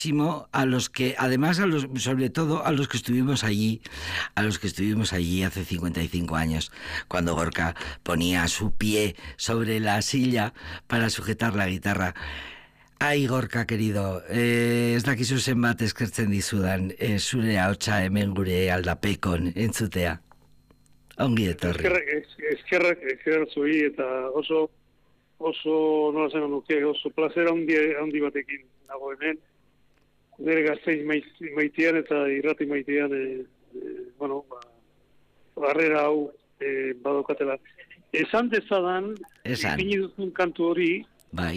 A los que, además, sobre todo a los que estuvimos allí, hace 55 años, cuando Gorka ponía su pie sobre la silla para sujetar la guitarra. Ai, Gorka, querido, ez dakizu zenbat eskertzen dizudan, zure ahotsa hemen gure aldapekon entzutea. Ongi etorri. Eskerrak zui eta oso nola zen nuke, oso plazera handi batekin nago hemen. Nire Gasteiz maitean eta irrati maitean, barrera hau badokatela. Esan dezadan, ipini duzun kantu hori, bai.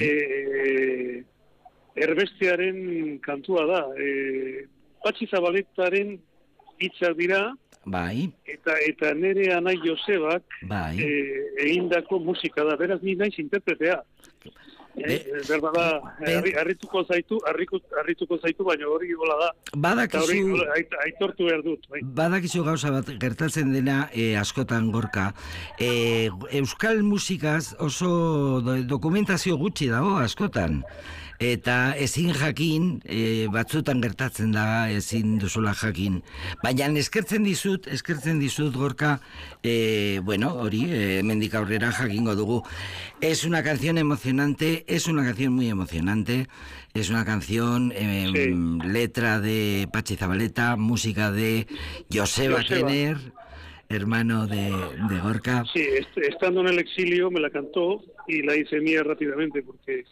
Erbestearen kantua da. Patxi Zabaletaren hitzak dira, bai. Eta nire anai Josebak bai. Egindako musika da, beraz ni naiz interpretea. Berbada, harrituko zaitu, baina hori gola da. Badakizu, aitortu behar dut. Badakizu gauza bat gertatzen dena askotan, Gorka. Euskal musikaz oso dokumentazio gutxi dago askotan. Eta ezin jakin, batzutan gertatzen da, ezin duzula jakin. Baina eskertzen dizut, Gorka, hori, hemendik aurrera jakingo dugu. Es una canción emocionante, es una canción muy emocionante, es una canción, letra de Patxi Zabaleta, música de Joseba Kenner, hermano de Gorka. Sí, estando en el exilio me la cantó y la hice mía rápidamente porque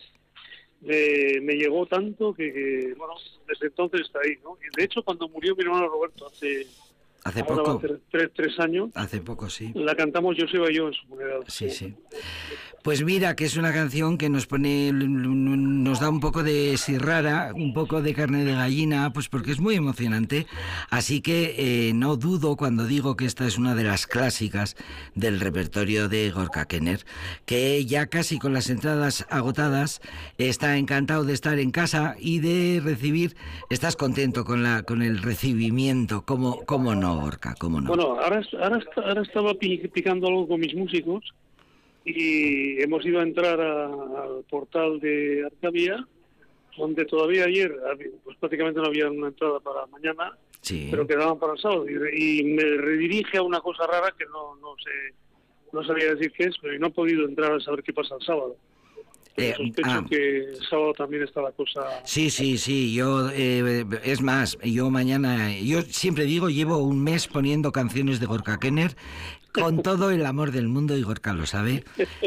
me llegó tanto que desde entonces está ahí, ¿no? Y de hecho, cuando murió mi hermano Roberto hace poco, 3 años, hace poco, sí, la cantamos Joseba y yo en su funeral. Sí. Pues mira, que es una canción que nos da un poco de sirrara, un poco de carne de gallina, pues porque es muy emocionante. Así que no dudo cuando digo que esta es una de las clásicas del repertorio de Gorka Kenner, que ya casi con las entradas agotadas está encantado de estar en casa y de recibir. ¿Estás contento con el recibimiento? ¿Cómo no, Gorka? ¿Cómo no? Bueno, ahora estaba picando algo con mis músicos y hemos ido a entrar al portal de Arcavia, donde todavía ayer pues prácticamente no había una entrada para mañana, sí, pero quedaban para el sábado, y me redirige a una cosa rara que no sabía decir qué es, pero no he podido entrar a saber qué pasa el sábado. Sospecho que el sábado también está la cosa. Sí, yo es más, yo siempre digo, llevo un mes poniendo canciones de Gorka Kenner con todo el amor del mundo, y Gorka lo sabe.